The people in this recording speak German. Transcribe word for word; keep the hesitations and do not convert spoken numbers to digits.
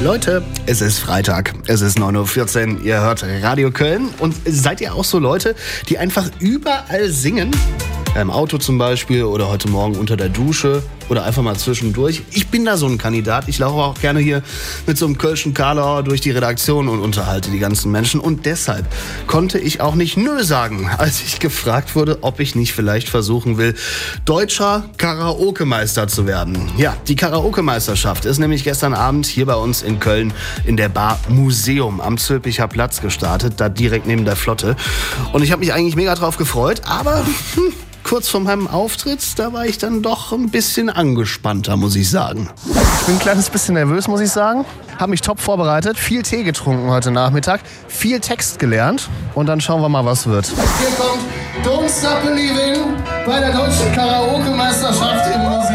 Leute, es ist Freitag, es ist neun Uhr vierzehn, ihr hört Radio Köln und seid ihr auch so Leute, die einfach überall singen? Im Auto zum Beispiel oder heute Morgen unter der Dusche oder einfach mal zwischendurch. Ich bin da so ein Kandidat. Ich laufe auch gerne hier mit so einem kölschen Karlauer durch die Redaktion und unterhalte die ganzen Menschen. Und deshalb konnte ich auch nicht nö sagen, als ich gefragt wurde, ob ich nicht vielleicht versuchen will, deutscher Karaoke-Meister zu werden. Ja, die Karaoke-Meisterschaft ist nämlich gestern Abend hier bei uns in Köln in der Bar Museum am Zülpicher Platz gestartet, da direkt neben der Flotte. Und ich habe mich eigentlich mega drauf gefreut, aber... Hm, kurz vor meinem Auftritt, da war ich dann doch ein bisschen angespannter, muss ich sagen. Ich bin ein kleines bisschen nervös, muss ich sagen. Habe mich top vorbereitet, viel Tee getrunken heute Nachmittag, viel Text gelernt und dann schauen wir mal, was wird. Hier kommt Don't Stop Believing bei der deutschen Karaoke-Meisterschaft im Museum.